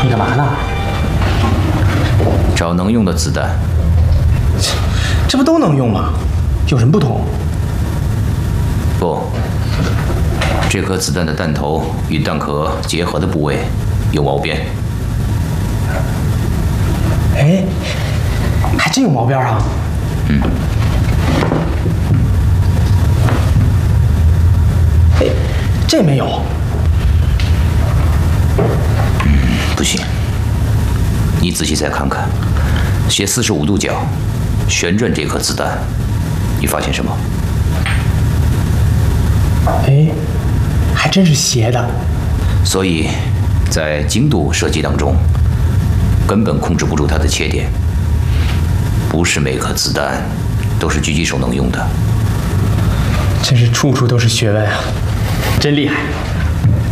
你干嘛呢？ 找能用的子弹。 这不都能用吗？有什么不同？ 不，这颗子弹的弹头与弹壳结合的部位有毛边。 哎，还真有毛边啊！ 嗯。 哎，这没有。 不行，你仔细再看看，斜45度角旋转这颗子弹，你发现什么？ 哎，还真是斜的。 所以，在精度射击当中，根本控制不住它的切点。不是每颗子弹都是狙击手能用的。 真是处处都是学问啊，真厉害。